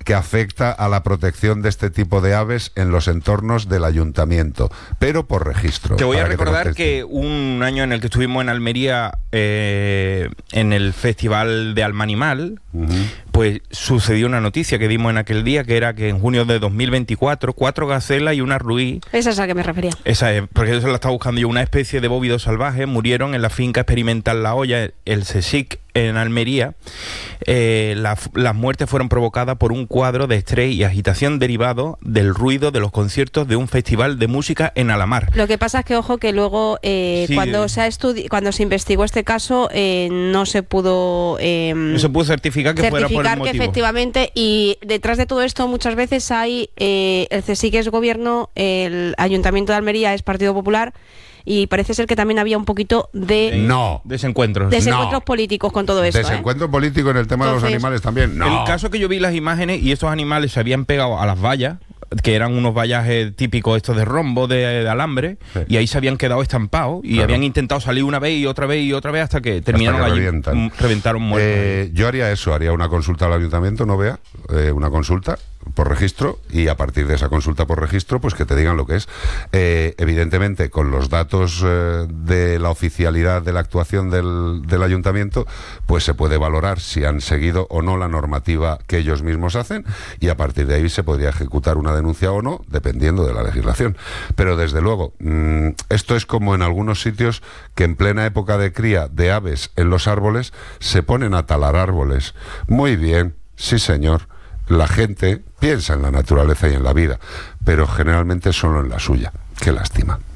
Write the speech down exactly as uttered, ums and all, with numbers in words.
que afecta a la protección de este tipo de aves en los entornos del ayuntamiento, pero por registro. Te voy a recordar que, que un año en el que estuvimos en Almería, eh, en el Festival de Alma Animal, uh-huh. pues sucedió una noticia que dimos en aquel día, que era que en junio de dos mil veinticuatro, cuatro gacelas y una ruí... Esa es a la que me refería. Esa es, porque eso la estaba buscando yo, una especie de bóvido salvaje, murieron en la finca experimental La Hoya, el CSIC, en Almería. Eh, la, las muertes fueron provocadas por un cuadro de estrés y agitación derivado del ruido de los conciertos de un festival de música en Alamar. Lo que pasa es que, ojo, que luego eh, sí. cuando se ha estudi- cuando se investigó este caso eh, no se pudo eh, no se pudo certificar que certificar fuera por el que motivo. Efectivamente, y detrás de todo esto muchas veces hay eh, el CSIC es gobierno, el Ayuntamiento de Almería es Partido Popular, y parece ser que también había un poquito de... No. Desencuentros. Desencuentros no. políticos con todo eso. Desencuentro ¿eh? político en el tema Entonces, de los animales también. No. El caso que yo vi las imágenes y estos animales se habían pegado a las vallas, que eran unos vallajes típicos estos de rombo, de, de alambre, sí. y ahí se habían quedado estampados y claro. habían intentado salir una vez y otra vez y otra vez hasta que terminaron hasta que allí, revientan. reventaron muertos. Eh, yo haría eso, haría una consulta al ayuntamiento, no vea, eh, una consulta por registro, y a partir de esa consulta por registro, pues que te digan lo que es. Eh, evidentemente, con los datos eh, de la oficialidad de la actuación del, del ayuntamiento, pues se puede valorar si han seguido o no la normativa que ellos mismos hacen, y a partir de ahí se podría ejecutar una denuncia o no, dependiendo de la legislación. Pero desde luego, mmm, esto es como en algunos sitios que en plena época de cría de aves en los árboles se ponen a talar árboles. Muy bien, sí señor. La gente piensa en la naturaleza y en la vida, pero generalmente solo en la suya. Qué lástima.